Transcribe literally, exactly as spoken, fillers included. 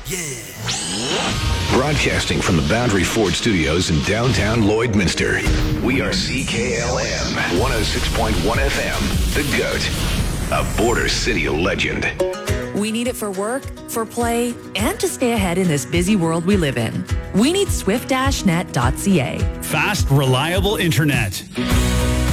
Broadcasting from the Boundary Ford Studios in downtown Lloydminster. We are C K L M one oh six point one F M, The Goat, a Border City legend. We need it for work, for play, and to stay ahead in this busy world we live in. We need swift dash net dot c a. Fast, reliable internet.